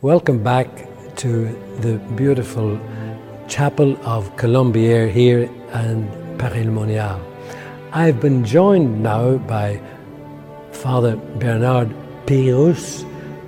Welcome back to the beautiful Chapel of Colombière here in Paray-le-Monial. I've been joined now by Father Bernard Pérouse.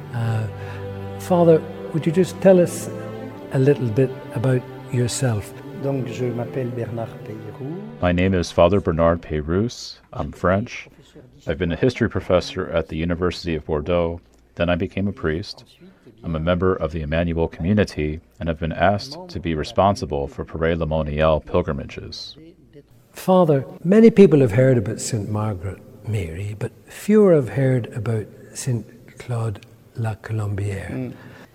Father, would you just tell us a little bit about yourself? Donc, je m'appelle Bernard Pérouse. My name is Father Bernard Pérouse. I'm French. I've been a history professor at the University of Bordeaux. Then I became a priest. I'm a member of the Emmanuel community and have been asked to be responsible for Paray-le-Monial pilgrimages. Father, many people have heard about St. Margaret Mary, but fewer have heard about St. Claude La Colombière.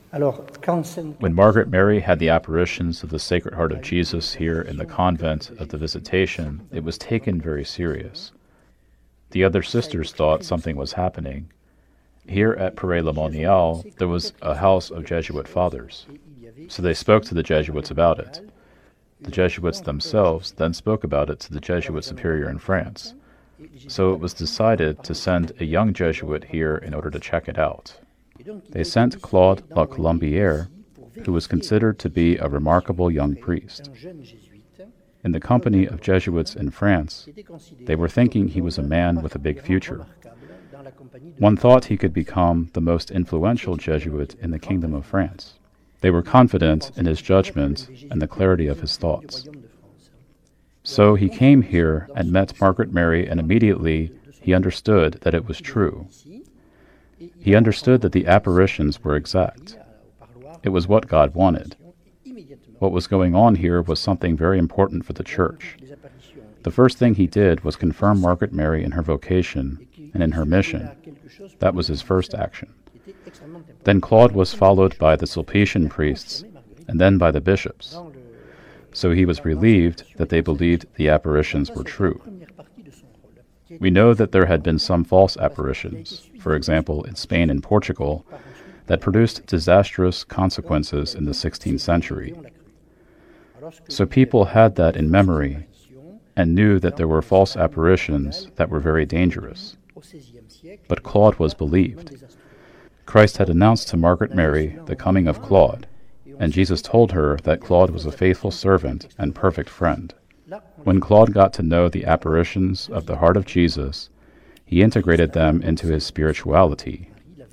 When Margaret Mary had the apparitions of the Sacred Heart of Jesus here in the convent of the Visitation, it was taken very serious. The other sisters thought something was happening. Here at Paray-le-Monial, there was a house of Jesuit fathers, so they spoke to the Jesuits about it. The Jesuits themselves then spoke about it to the Jesuit superior in France, so it was decided to send a young Jesuit here in order to check it out. They sent Claude La Colombière, who was considered to be a remarkable young priest. In the company of Jesuits in France, they were thinking he was a man with a big future. One thought he could become the most influential Jesuit in the Kingdom of France. They were confident in his judgment and the clarity of his thoughts. So he came here and met Margaret Mary, and immediately he understood that it was true. He understood that the apparitions were exact. It was what God wanted. What was going on here was something very important for the Church. The first thing he did was confirm Margaret Mary in her vocation and in her mission. That was his first action. Then Claude was followed by the Sulpician priests and then by the bishops. So he was relieved that they believed the apparitions were true. We know that there had been some false apparitions, for example in Spain and Portugal, that produced disastrous consequences in the 16th century. So people had that in memory and knew that there were false apparitions that were very dangerous. But Claude was believed. Christ had announced to Margaret Mary the coming of Claude, and Jesus told her that Claude was a faithful servant and perfect friend. When Claude got to know the apparitions of the heart of Jesus, he integrated them into his spirituality.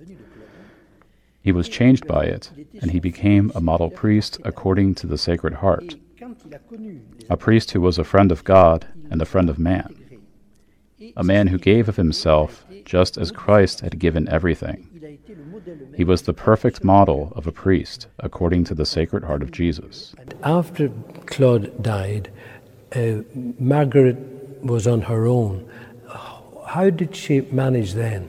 He was changed by it, and he became a model priest according to the Sacred Heart, a priest who was a friend of God and a friend of man, a man who gave of himself just as Christ had given everything. He was the perfect model of a priest according to the Sacred Heart of Jesus. After Claude died, Margaret was on her own. How did she manage then?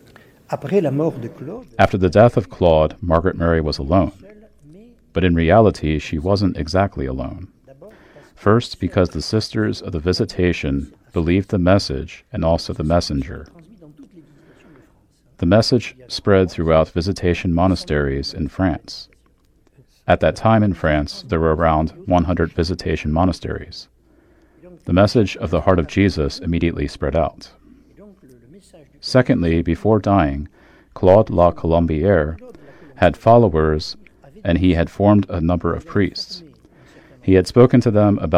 After the death of Claude, Margaret Mary was alone. But in reality, she wasn't exactly alone. First, because the Sisters of the Visitation believed the message and also the messenger. The message spread throughout Visitation monasteries in France. At that time in France, there were around 100 Visitation monasteries. The message of the heart of Jesus immediately spread out. Secondly, before dying, Claude La Colombière had followers, and he had formed a number of priests. He had spoken to them about